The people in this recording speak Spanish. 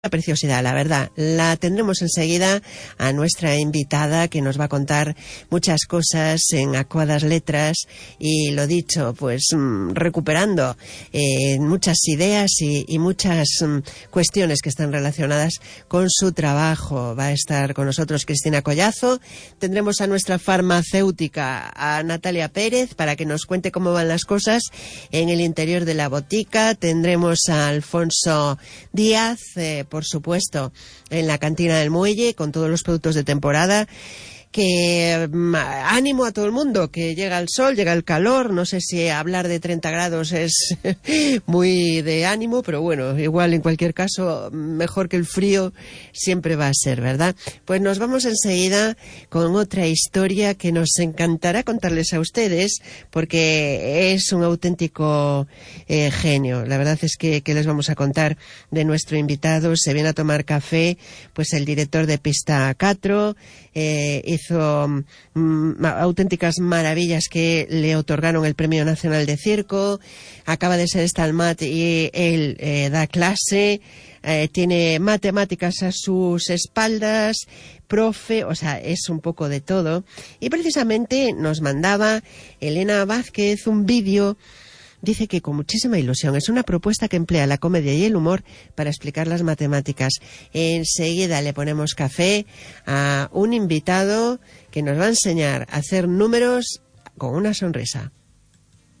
Una preciosidad, la verdad. La tendremos enseguida a nuestra invitada, que nos va a contar muchas cosas en acuadas letras y, lo dicho, pues recuperando muchas ideas y muchas cuestiones que están relacionadas con su trabajo. Va a estar con nosotros Cristina Collazo. Tendremos a nuestra farmacéutica, a Natalia Pérez, para que nos cuente cómo van las cosas en el interior de la botica. Tendremos a Alfonso Díaz, por supuesto, en la cantina del muelle, con todos los productos de temporada. Que ánimo a todo el mundo, que llega el sol, llega el calor. No sé si hablar de 30 grados es muy de ánimo, pero bueno, igual en cualquier caso, mejor que el frío siempre va a ser, ¿verdad? Pues nos vamos enseguida con otra historia que nos encantará contarles a ustedes, porque es un auténtico genio. La verdad es que les vamos a contar de nuestro invitado. Se viene a tomar café, pues el director de Pista 4, hizo auténticas maravillas que le otorgaron el Premio Nacional de Circo. Acaba de ser Stalmat y él da clase, tiene matemáticas a sus espaldas, profe, o sea, es un poco de todo. Y precisamente nos mandaba Elena Vázquez un vídeo. Dice que con muchísima ilusión. Es una propuesta que emplea la comedia y el humor para explicar las matemáticas. Enseguida le ponemos café a un invitado que nos va a enseñar a hacer números con una sonrisa.